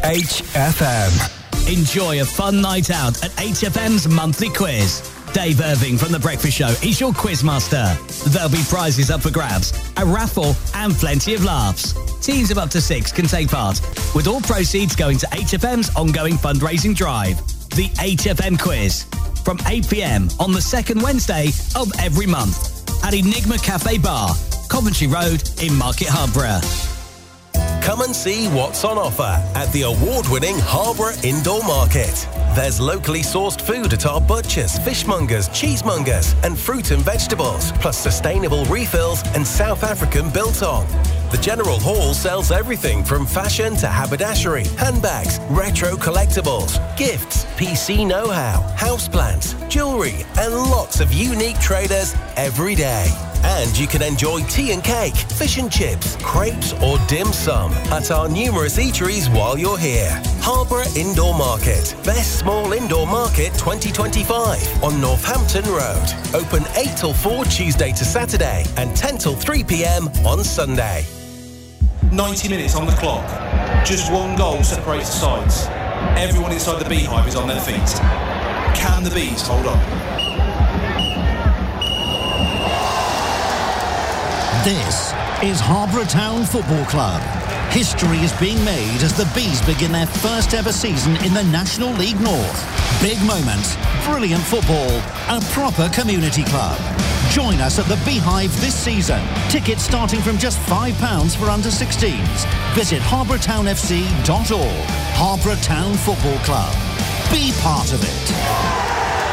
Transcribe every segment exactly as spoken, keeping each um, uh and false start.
H F M. Enjoy a fun night out at H F M's monthly quiz. Dave Irving from The Breakfast Show is your quizmaster. There'll be prizes up for grabs, a raffle and plenty of laughs. Teams of up to six can take part, with all proceeds going to H F M's ongoing fundraising drive. The H F M Quiz, from eight p.m. on the second Wednesday of every month at Enigma Cafe Bar, Coventry Road in Market Harborough. Come and see what's on offer at the award-winning Harborough Indoor Market. There's locally sourced food at our butchers, fishmongers, cheesemongers and fruit and vegetables, plus sustainable refills and South African biltong. The General Hall sells everything from fashion to haberdashery, handbags, retro collectibles, gifts, P C know-how, houseplants, jewellery and lots of unique traders every day. And you can enjoy tea and cake, fish and chips, crepes or dim sum at our numerous eateries while you're here. Harborough Indoor Market, Best Small Indoor Market twenty twenty-five on Northampton Road. Open eight till four Tuesday to Saturday and ten till three p.m. on Sunday. ninety minutes on the clock. Just one goal separates the sides. Everyone inside the Beehive is on their feet. Can the Bees hold on? This is Harborough Town Football Club. History is being made as the Bees begin their first ever season in the National League North. Big moments, brilliant football, a proper community club. Join us at the Beehive this season. Tickets starting from just five pounds for under sixteens. Visit harborough town f c dot org. Harborough Town Football Club. Be part of it.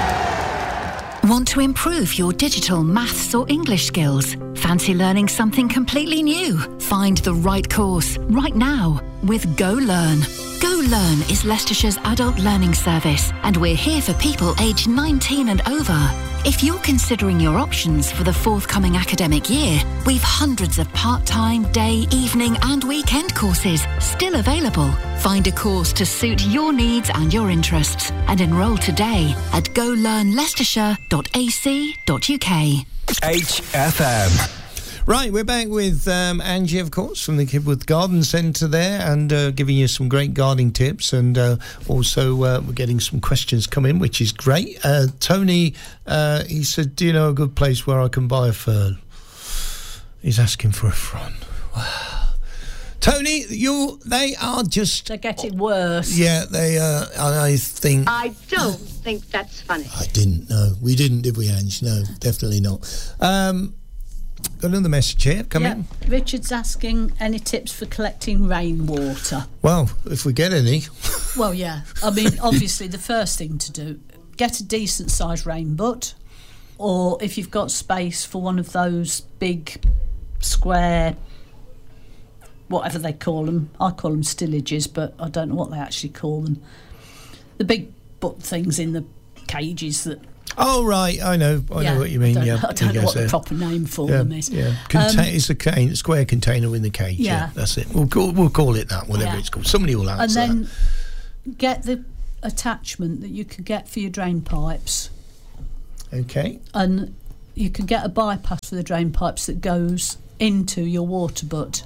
Want to improve your digital, maths or English skills? Fancy learning something completely new? Find the right course right now with Go Learn. Go Learn is Leicestershire's adult learning service, and we're here for people aged nineteen and over. If you're considering your options for the forthcoming academic year, we've hundreds of part-time, day, evening and weekend courses still available. Find a course to suit your needs and your interests and enrol today at go learn leicestershire dot a c dot u k. H F M. Right, we're back with um, Angie, of course, from the Kidworth Garden Centre there, and uh, giving you some great gardening tips, and uh, also uh, we're getting some questions come in, which is great. Uh, Tony, uh, he said, do you know a good place where I can buy a fern? He's asking for a front. Wow. Tony, you, they are just... They're getting worse. Yeah, they are, uh, I think... I don't think that's funny. I didn't, no. We didn't, did we, Ange? No, definitely not. Um... Got another message here, come yeah. in. Richard's asking any tips for collecting rainwater. Well, if we get any. Well, yeah. I mean, obviously, the first thing to do, get a decent-sized rain butt, or if you've got space for one of those big, square, whatever they call them. I call them stillages, but I don't know what they actually call them. The big butt things in the cages that... Oh, right, I know, I yeah, know what you mean. I don't, yeah, I don't know what there. the proper name for yeah, them is. Yeah, Contain- um, it's a ca- square container in the cage. Yeah. yeah, that's it. We'll call, we'll call it that, whatever yeah. it's called. Somebody will answer. And then that. Get the attachment that you can get for your drain pipes. Okay. And you can get a bypass for the drain pipes that goes into your water butt.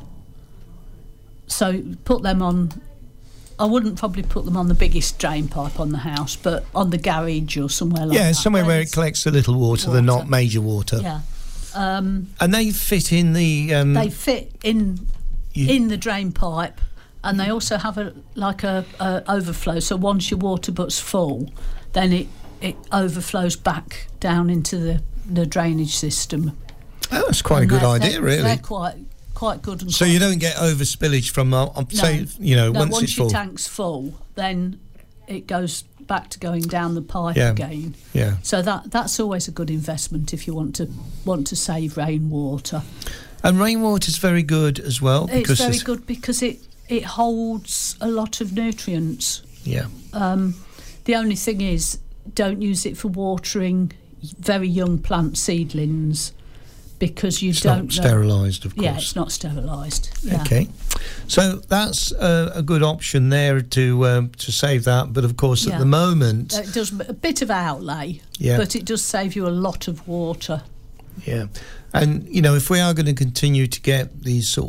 So put them on. I wouldn't probably put them on the biggest drain pipe on the house, but on the garage or somewhere like yeah, that. Yeah, somewhere where it collects a little water, water. They're not major water. Yeah. Um, and they fit in the... Um, they fit in you, in the drain pipe, and they also have a like a, a overflow, so once your water butt's full, then it, it overflows back down into the, the drainage system. Oh, that's quite and a good idea, they're, really. They're quite... quite good and so quite you don't get over spillage from uh, no, say you know no, once, once it's your full tank's full, then it goes back to going down the pipe yeah. again. Yeah. So that that's always a good investment if you want to want to save rainwater. And rainwater's very good as well. It's because very it's good because it it holds a lot of nutrients. Yeah. Um, the only thing is, don't use it for watering very young plant seedlings. Because you it's don't not sterilised, of course. Yeah, it's not sterilised. Yeah. Okay, so that's uh, a good option there to um, to save that. But of course, yeah. at the moment, it does a bit of outlay, yeah. but it does save you a lot of water. Yeah, and you know, if we are going to continue to get these sort of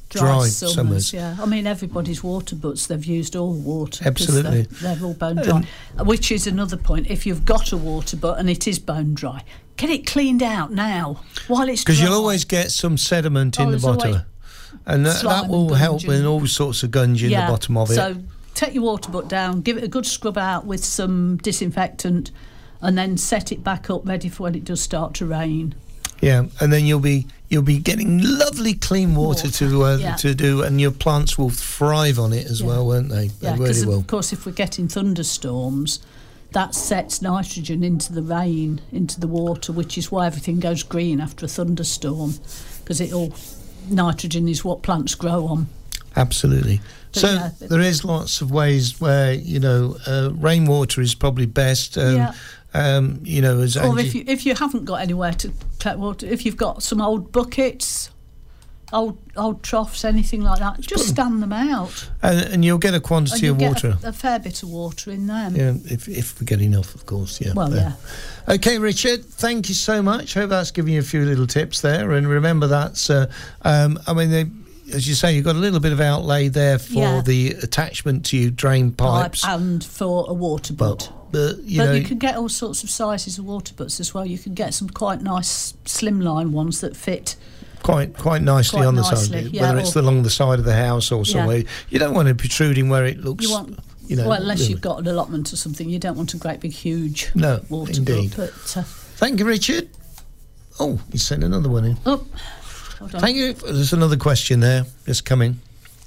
dry, dry summers, summers. Yeah, I mean everybody's water butts. They've used all the water. 'cause Absolutely. they're, they're all bone dry. Um, which is another point. If you've got a water butt and it is bone dry, get it cleaned out now while it's dry. Because you'll always get some sediment Oh, in the there's bottom, always and that, slime that and will help gunge with and- all sorts of gunge in yeah. the bottom of it. So take your water butt down, give it a good scrub out with some disinfectant, and then set it back up ready for when it does start to rain. Yeah, and then you'll be you'll be getting lovely clean water, Water, to uh, yeah. to do, and your plants will thrive on it as Yeah. well, won't they? Yeah, They because really will. of course if we're getting thunderstorms, that sets nitrogen into the rain, into the water, which is why everything goes green after a thunderstorm, because it all nitrogen is what plants grow on. Absolutely. But So yeah, there is lots of ways where, you know, uh, rainwater is probably best. Um, Yeah. um, you know, as Or Angie- if you if you haven't got anywhere to collect water, if you've got some old buckets, old old troughs, anything like that, just stand them out. and, and you'll get a And quantity you'll of get water. a, a fair bit of water in them. Yeah, if if we get enough, of course. Yeah. Well, there. yeah. Okay, Richard. Thank you so much. Hope that's given you a few little tips there. And remember, that's. Uh, um, I mean, they, as you say, you've got a little bit of outlay there for Yeah. the attachment to your drain pipes. Pipe and for a water butt. But you but know, you can get all sorts of sizes of water butts as well. You can get some quite nice slimline ones that fit. quite quite nicely Quite on the nicely, side, yeah, whether it's or- along the side of the house or Yeah. somewhere. You don't want it protruding where it looks. You want, you know, well, unless really. you've got an allotment or something, you don't want a great big huge No, water indeed. butt. But uh, Thank you, Richard. Oh, you sent another one in. oh, hold on. Thank you. There's another question there just coming.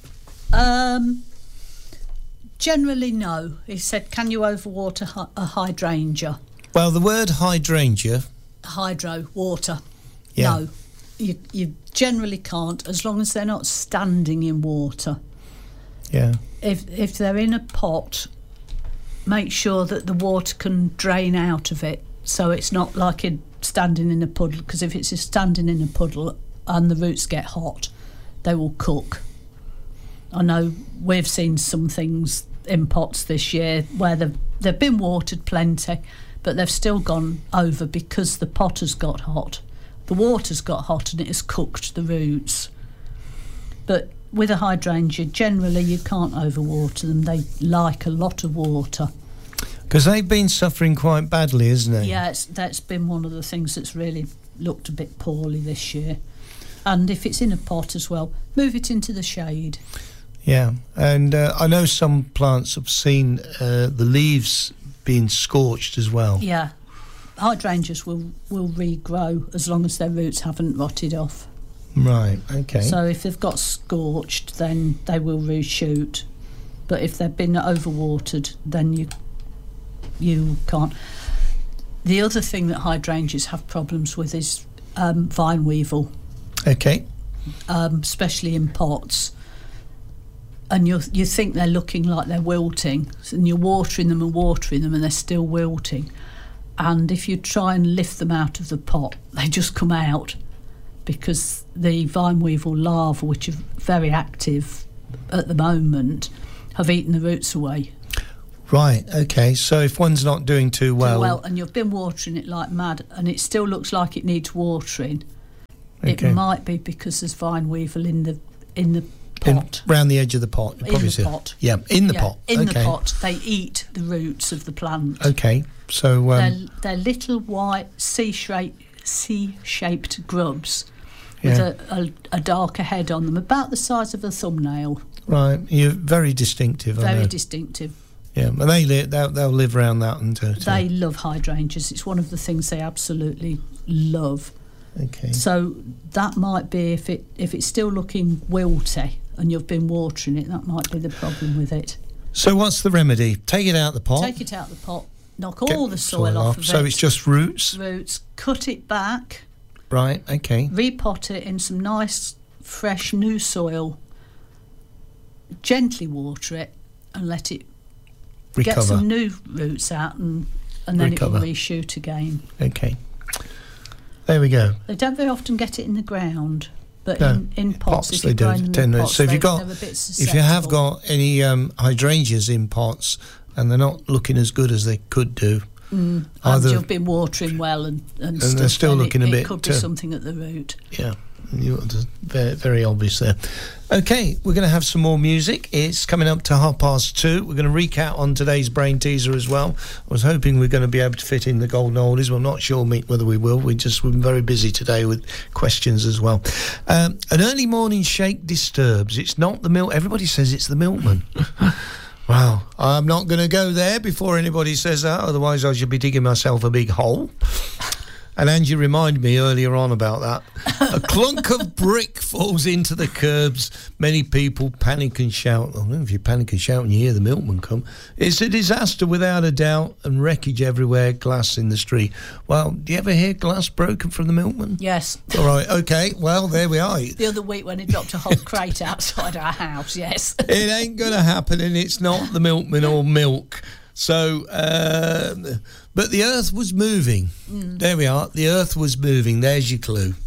Um, generally, no. He said, "Can you overwater hy- a hydrangea? Well, the word hydrangea. Hydro water? Yeah. No, you you generally can't, as long as they're not standing in water. Yeah. If if they're in a pot, make sure that the water can drain out of it, so it's not like it standing in a puddle. Because if it's just standing in a puddle and the roots get hot, they will cook. I know we've seen some things in pots this year where they've, they've been watered plenty, but they've still gone over because the pot has got hot. The water's got hot and it has cooked the roots. But with a hydrangea, generally you can't overwater them. They like a lot of water. Because they've been suffering quite badly, isn't it? Yeah, it's, that's been one of the things that's really looked a bit poorly this year. And if it's in a pot as well, move it into the shade. Yeah, and uh, I know some plants have seen uh, the leaves being scorched as well. Yeah, hydrangeas will, will regrow as long as their roots haven't rotted off. Right, okay. So if they've got scorched, then they will reshoot. But if they've been overwatered, then you you can't. The other thing that hydrangeas have problems with is um, vine weevil, Okay. um, especially in pots. And you you think they're looking like they're wilting, and you're watering them and watering them, and they're still wilting. And if you try and lift them out of the pot, they just come out, because the vine weevil larvae, which are very active at the moment, have eaten the roots away. Right, okay. So if one's not doing too well... well, and you've been watering it like mad, and it still looks like it needs watering, Okay. it might be because there's vine weevil in the in the in, pot. round the edge of the pot. you In probably the see. pot. Yeah, in the Yeah, pot. In okay. the pot, they eat the roots of the plant. Okay, so... Um, They're, they're little white C-shaped, C-shaped grubs with Yeah. a, a, a darker head on them, about the size of a thumbnail. right, you're very distinctive. I Very know. distinctive. Yeah, and they li- they'll, they'll live around that and... Uh, so- They love hydrangeas. It's one of the things they absolutely love. Okay. So that might be, if it if it's still looking wilty and you've been watering it, that might be the problem with it. So what's the remedy? Take it out the pot. Take it out of the pot, knock get all the soil, off of So it. it's just roots. Roots, cut it back, Right, okay. repot it in some nice, fresh, new soil, gently water it and let it Recover. get some new roots out, and, and then Recover. it will reshoot again. Okay. There we go. They don't very often get it in the ground, but No, in, in pots, if they you're do. growing them tend in to- pots, so if they, you've got, they're a bit if you have susceptible. got any um, hydrangeas in pots and they're not looking as good as they could do, Mm, and either- you've been watering well and, and, And stuff, they're still then looking it, a it bit, could be uh, something at the root. yeah, You very, very obvious there. Okay, we're going to have some more music. It's coming up to half past two. We're going to recap on today's brain teaser as well. I was hoping we're going to be able to fit in the golden oldies. Well, I'm not sure whether we will. We just we've been very busy today with questions as well. Um, an early morning shake disturbs. It's not the milk. Everybody says it's the milkman. Wow, I'm not going to go there before anybody says that. Otherwise, I should be digging myself a big hole. And Angie reminded me earlier on about that. A clunk of brick falls into the curbs. Many people panic and shout. I don't know if you panic and shout and you hear the milkman come. It's a disaster without a doubt, and wreckage everywhere, glass in the street. Well, do you ever hear glass broken from the milkman? Yes. All right, okay, well, there we are. The other week when he dropped a whole crate outside our house, yes. It ain't going to happen, and it's not the milkman or milk. So, uh, but the earth was moving. Mm. There we are. The earth was moving. There's your clue.